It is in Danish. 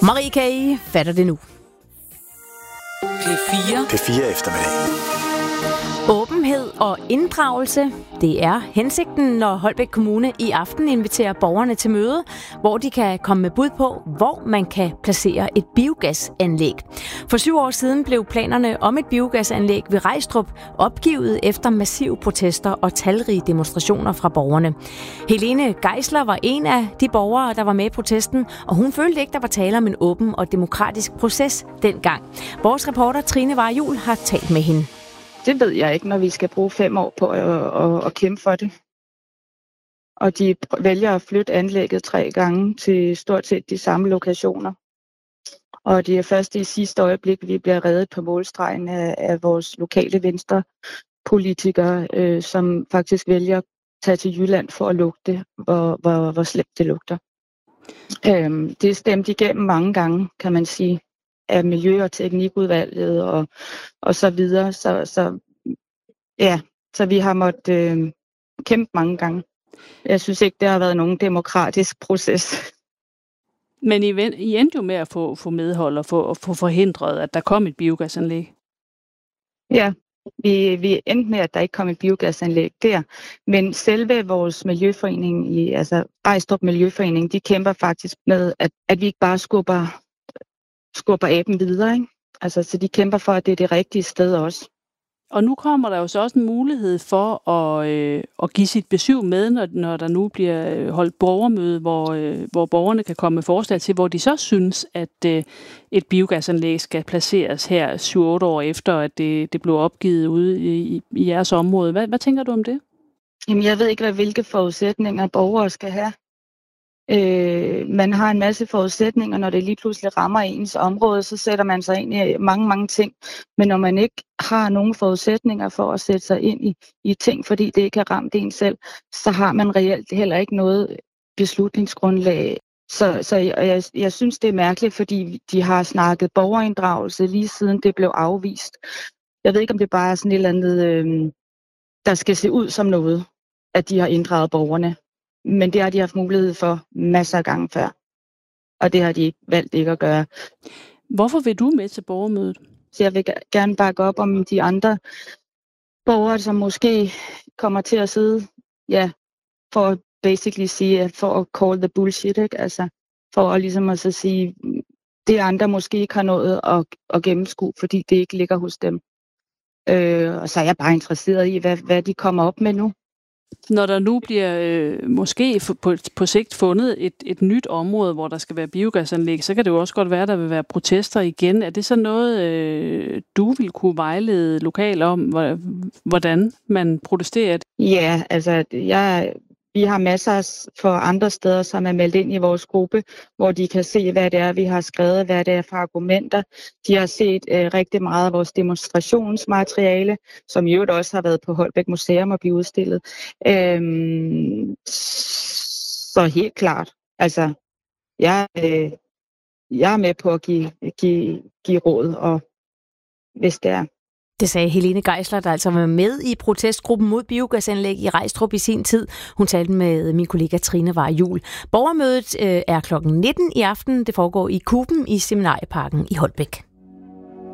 Marie K. fatter det nu. P4 eftermiddag. Åbenhed og inddragelse, det er hensigten, når Holbæk Kommune i aften inviterer borgerne til møde, hvor de kan komme med bud på, hvor man kan placere et biogasanlæg. For 7 år siden blev planerne om et biogasanlæg ved Rejstrup opgivet efter massive protester og talrige demonstrationer fra borgerne. Helene Geisler var en af de borgere, der var med i protesten, og hun følte ikke, der var tale om en åben og demokratisk proces dengang. Vores reporter Trine Varjul har talt med hende. Det ved jeg ikke, når vi skal bruge 5 år på at kæmpe for det. Og de vælger at flytte anlægget 3 gange til stort set de samme lokationer. Og det er først i sidste øjeblik, vi bliver reddet på målstregen af vores lokale venstrepolitikere, som faktisk vælger at tage til Jylland for at lugte, hvor slemt det lugter. Det er stemt igennem mange gange, kan man sige, af Miljø- og Teknikudvalget og så videre. Så vi har måttet kæmpe mange gange. Jeg synes ikke, det har været nogen demokratisk proces. Men I endte jo med at få medhold og få forhindret, at der kom et biogasanlæg. Ja, vi endte med, at der ikke kom et biogasanlæg der. Men selve vores miljøforening, Rejstrup Miljøforening, de kæmper faktisk med, at vi ikke bare skubber aben videre, ikke? Altså, så de kæmper for, at det er det rigtige sted også. Og nu kommer der jo så også en mulighed for at give sit besyv med, når der nu bliver holdt borgermøde, hvor borgerne kan komme med forslag til, hvor de så synes, at et biogasanlæg skal placeres her 7-8 år efter, at det blev opgivet ude i jeres område. Hvad tænker du om det? Jamen, jeg ved ikke, hvilke forudsætninger borgere skal have. Man har en masse forudsætninger, når det lige pludselig rammer ens område, så sætter man sig ind i mange ting. Men når man ikke har nogen forudsætninger for at sætte sig ind i ting, fordi det ikke har ramt en selv, så har man reelt heller ikke noget beslutningsgrundlag. Så jeg synes, det er mærkeligt, fordi de har snakket borgerinddragelse lige siden det blev afvist. Jeg ved ikke, om det bare er sådan et eller andet, der skal se ud som noget, at de har inddraget borgerne. Men det har de haft mulighed for masser af gange før. Og det har de valgt ikke at gøre. Hvorfor vil du med til borgermødet? Så jeg vil gerne bakke op om de andre borgere, som måske kommer til at sidde, for at basically sige, for at call the bullshit, ikke? Altså, for at ligesom at så sige, det andre måske ikke har nået at gennemskue, fordi det ikke ligger hos dem. Og så er jeg bare interesseret i, hvad de kommer op med nu. Når der nu bliver måske på sigt fundet et nyt område, hvor der skal være biogasanlæg, så kan det jo også godt være, at der vil være protester igen. Er det så noget, du vil kunne vejlede lokalt om, hvordan man protesterer? Ja, altså vi har masser for andre steder, som er meldt ind i vores gruppe, hvor de kan se, hvad det er, vi har skrevet, hvad det er for argumenter. De har set rigtig meget af vores demonstrationsmateriale, som i øvrigt også har været på Holbæk Museum og blive udstillet. Så helt klart. Altså, jeg er med på at give råd, og hvis det er. Det sagde Helene Geisler, der altså var med i protestgruppen mod biogasanlæg i Rejstrup i sin tid. Hun talte med min kollega Trine Varjul. Borgermødet er kl. 19 i aften. Det foregår i Kuben i Seminarieparken i Holbæk.